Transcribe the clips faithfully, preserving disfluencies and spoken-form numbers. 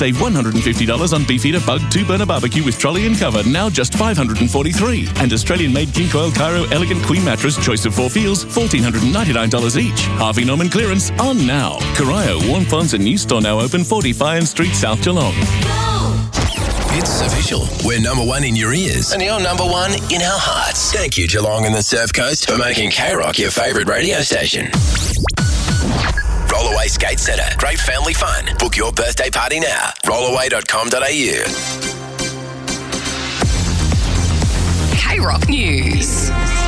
Save one hundred fifty dollars on Beefeater Bug two-burner barbecue with trolley and cover, now just five hundred forty-three dollars. And Australian-made King Coil Cairo Elegant Queen Mattress, choice of four feels, one thousand four hundred ninety-nine dollars each. Harvey Norman clearance on now. Corio, Warm Ponds and new store now open, forty Fian Street, South Geelong. It's official. We're number one in your ears and you're number one in our hearts. Thank you, Geelong and the Surf Coast, for making K-Rock your favourite radio station. Rollaway Skate Centre. Great family fun. Book your birthday party now. rollaway dot com dot a u. K-Rock News.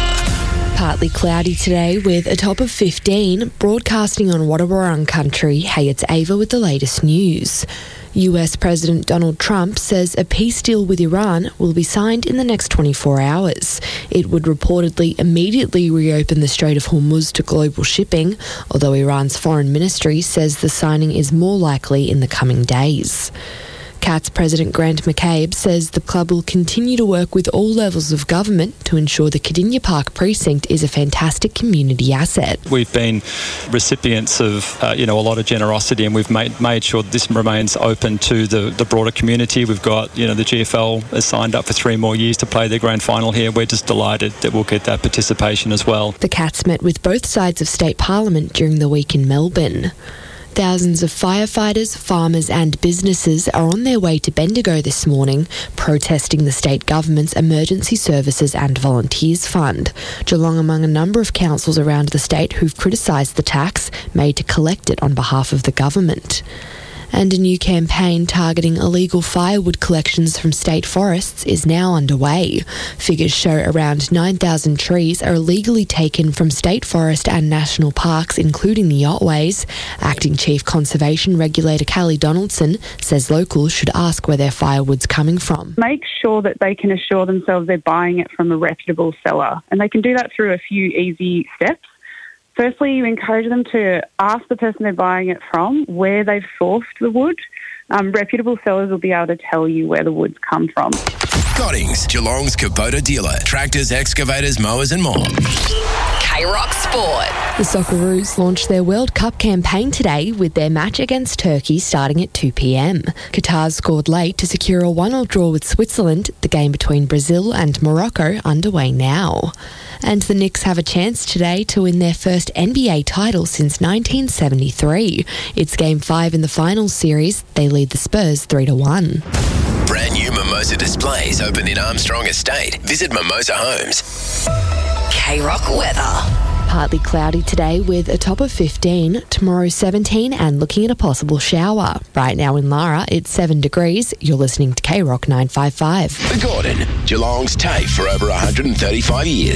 Partly cloudy today with a top of fifteen. Broadcasting on Wadawurrung country, hey, it's Ava with the latest news. U S President Donald Trump says a peace deal with Iran will be signed in the next twenty-four hours. It would reportedly immediately reopen the Strait of Hormuz to global shipping, although Iran's foreign ministry says the signing is more likely in the coming days. C A T's President Grant McCabe says the club will continue to work with all levels of government to ensure the Cardinia Park precinct is a fantastic community asset. We've been recipients of uh, you know, a lot of generosity, and we've made made sure this remains open to the, the broader community. We've got, you know, the G F L has signed up for three more years to play their grand final here. We're just delighted that we'll get that participation as well. The Cats met with both sides of state parliament during the week in Melbourne. Thousands of firefighters, farmers and businesses are on their way to Bendigo this morning, protesting the state government's Emergency Services and Volunteers Fund. Geelong among a number of councils around the state who've criticised the tax made to collect it on behalf of the government. And a new campaign targeting illegal firewood collections from state forests is now underway. Figures show around nine thousand trees are illegally taken from state forest and national parks, including the Otways. Acting Chief Conservation Regulator Callie Donaldson says locals should ask where their firewood's coming from. Make sure that they can assure themselves they're buying it from a reputable seller, and they can do that through a few easy steps. Firstly, you encourage them to ask the person they're buying it from where they've sourced the wood. Um, reputable sellers will be able to tell you where the wood's come from. Cottings, Geelong's Kubota dealer. Tractors, excavators, mowers and more. K-Rock Sport. The Socceroos launched their World Cup campaign today with their match against Turkey starting at two p.m. Qatar scored late to secure a one all draw with Switzerland. The game between Brazil and Morocco underway now. And the Knicks have a chance today to win their first N B A title since nineteen seventy-three. It's game five in the finals series. They lead the Spurs three to one. Brand new Mimosa displays open in Armstrong Estate. Visit Mimosa Homes. K-Rock weather. Partly cloudy today with a top of fifteen, tomorrow seventeen and looking at a possible shower. Right now in Lara, it's seven degrees. You're listening to K-Rock nine five five. The Gordon, Geelong's TAFE for over one hundred thirty-five years.